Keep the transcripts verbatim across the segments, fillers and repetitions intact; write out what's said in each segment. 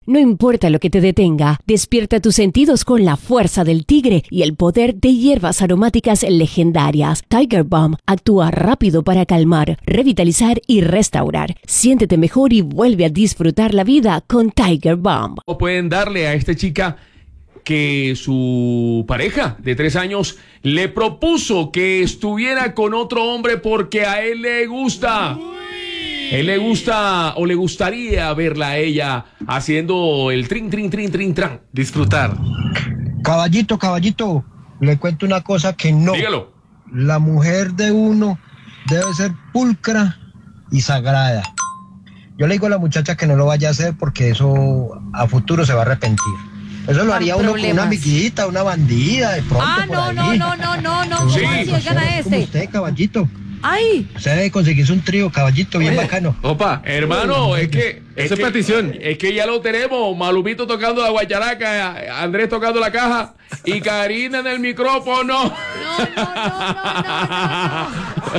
No importa lo que te detenga, despierta tus sentidos con la fuerza del tigre y el poder de hierbas aromáticas legendarias. Tiger Balm actúa rápido para calmar, revitalizar y restaurar. Siéntete mejor y vuelve a disfrutar la vida con Tiger Balm. Pueden darle a esta chica que su pareja de tres años le propuso que estuviera con otro hombre porque a él le gusta. Él le gusta o le gustaría verla a ella haciendo el trin, trin, trin, trin, tran. Disfrutar. Caballito, caballito, le cuento una cosa que no. Dígalo. La mujer de uno debe ser pulcra y sagrada. Yo le digo a la muchacha que no lo vaya a hacer porque eso a futuro se va a arrepentir. Eso lo haría uno con una amiguita, una bandida, de pronto. Ah, por no, ahí. no, no, no, no, no. Sí. ¿Cómo así? Oigan a Como este. usted, caballito. Ay. Usted debe conseguirse un trío, caballito, bien Oye, bacano. Opa, hermano, es que Esa es que- petición. Es que ya lo tenemos. Malumito tocando la guacharaca, Andrés tocando la caja y Karina en el micrófono. No, no, no, no, no,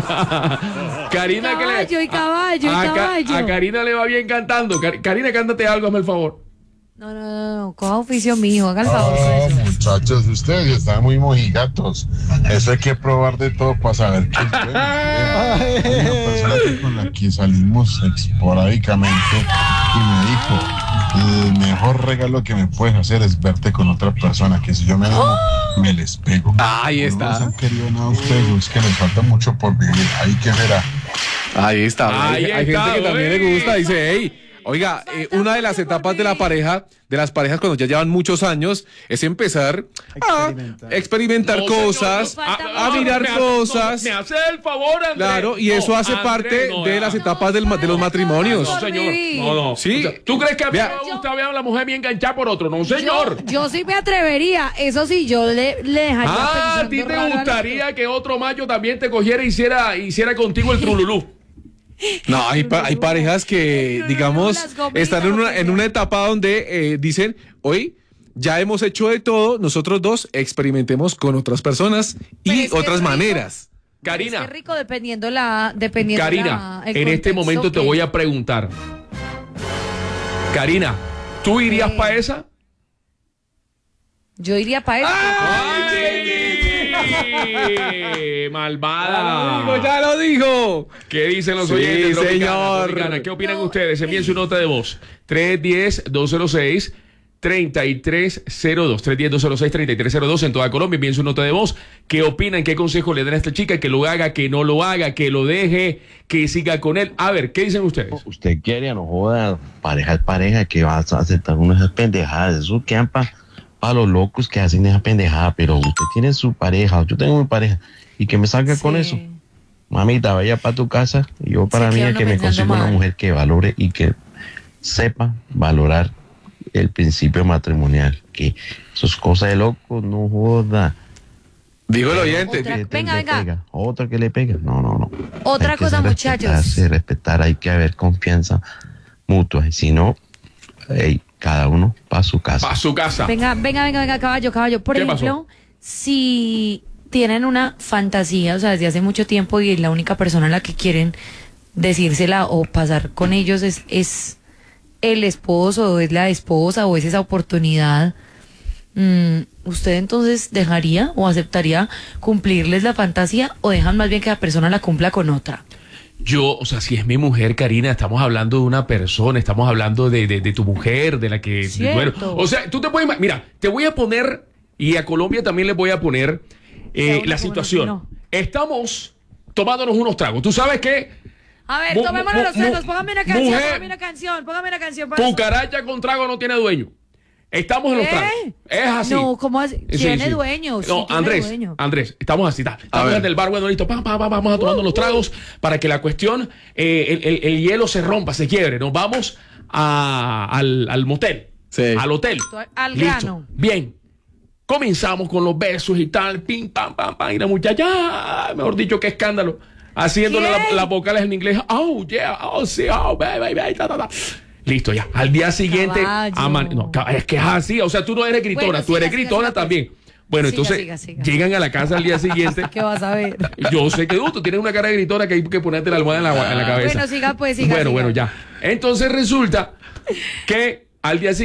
no. Karina que le Caballo y caballo y a, a Ca- caballo. a Karina le va bien cantando. Car- Karina, cántate algo, hazme el favor. No, no, no, no. Coja oficio mijo, haga el favor. Oh, con eso. muchachos, ustedes están muy mojigatos. Eso hay que probar de todo para saber qué es bueno. Hay una persona que con la que salimos esporádicamente y me dijo, el mejor regalo que me puedes hacer es verte con otra persona, que si yo me animo, me les pego. Ahí No está. les han querido nada a ustedes, es que les falta mucho por vivir. Ahí que verá. Ahí está. Ahí hay hay está, gente que también güey. le gusta, dice, hey. Oiga, eh, una de las etapas de la pareja, de las parejas cuando ya llevan muchos años, es empezar a experimentar No, cosas, señor, a, a mirar me hace- cosas. no, me hace el favor, Andrés. Claro, y No, eso hace Andrés, parte no, de vea. las etapas del ma- de los matrimonios. No, señor. No, no. Sí. O sea, ¿tú crees que a mí Vea. me gusta ver a la mujer bien enganchada por otro? No, señor. Yo, yo sí me atrevería. Eso sí, yo le, le dejaría. Ah, ¿a ti pensando te raro al gustaría que otro macho también te cogiera y hiciera, hiciera contigo el trululú? No, hay, pa- hay parejas que, digamos, Las gomitas, están en una, lo que en una etapa donde eh, dicen, hoy ya hemos hecho de todo, nosotros dos experimentemos con otras personas Pero y es que otras rico. maneras. Karina, Es rico dependiendo la. Dependiendo Karina, la, el en este contexto momento te que- voy a preguntar. Karina, ¿tú irías Sí. para esa? Yo iría para eso. ¡Ay! ¡Malvada! ¡Ya lo dijo! ¿Qué dicen los Sí, oyentes? Tropicana, señor. Tropicana? ¿Qué opinan ustedes? Envíen su nota de voz. tres uno cero, dos cero seis, tres tres cero dos. tres uno cero, dos cero seis, tres tres cero dos en toda Colombia. Envíen su nota de voz. ¿Qué opinan? ¿Qué consejo le dan a esta chica? Que lo haga, que no lo haga, que lo deje, que siga con él. A ver, ¿qué dicen ustedes? Usted quiere, no joda, pareja es pareja, que vas a aceptar unas esas pendejadas, eso quedan para pa los locos que hacen esa pendejada, pero usted tiene su pareja, yo tengo mi pareja, y que me salga con Sí. eso. Mamita, vaya para tu casa, y yo para Se mí queda es uno que me pensando consiga una mal. mujer que valore y que sepa valorar el principio matrimonial, que sus cosas de locos, no joda. Dijo el oyente. Otra- Que te- venga, le venga. pega, otra que le pega, no, no, no. Otra Hay que cosa, saber muchachos. respetarse, respetar, hay que haber confianza mutua, y si no, ey, cada uno para su casa. Para su casa. Venga, venga, venga, venga, caballo, caballo. Por ¿Qué ejemplo, pasó? si tienen una fantasía, o sea, desde hace mucho tiempo y la única persona a la que quieren decírsela o pasar con ellos es, es el esposo o es la esposa o es esa oportunidad, mm, ¿usted entonces dejaría o aceptaría cumplirles la fantasía o dejan más bien que la persona la cumpla con otra? Yo, o sea, si es mi mujer, Karina, estamos hablando de una persona, estamos hablando de, de, de tu mujer, de la que... Cierto. Bueno, o sea, tú te puedes... ima- Mira, te voy a poner, y a Colombia también les voy a poner eh, Cada uno la como situación. no. Estamos tomándonos unos tragos. ¿Tú sabes qué? A ver, Mu- tomémonos mu- los tragos, mu- póngame una canción, mujer. póngame una canción, póngame una canción. para eso. Cucaracha con trago no tiene dueño. Estamos en los ¿Qué? tragos. Es así. No, ¿cómo así? Sí, Tiene sí. dueño, sí No, tiene Andrés, dueño. Andrés, estamos así. ta. Estamos ver. en el bar, bueno, listo. Pa, pa, pa, vamos a tomando los tragos para que la cuestión, eh, el, el- el hielo se rompa, se quiebre. Nos vamos a- al, al motel, Sí. al hotel. Al Listo. grano. Bien. Comenzamos con los besos y tal, pim, pam, pam, pam. Y la muchacha, ah, mejor dicho, qué escándalo. Haciéndole la- ¿Quién? las vocales en inglés. Oh, yeah, oh, sí, oh, baby, baby, ta, ta, ta. Listo, ya. Al día siguiente, Caballo. aman- no, ca- es que es así. O sea, tú no eres gritona, Bueno, tú eres siga, siga, gritona siga, pues. también. Bueno, Siga, entonces siga, siga. llegan a la casa al día siguiente. ¿Qué vas a ver? Yo sé que tú, tú tienes una cara de gritona que hay que ponerte la almohada en la, en la cabeza. Bueno, siga, pues, siga, Bueno, siga. bueno, ya. Entonces resulta que al día siguiente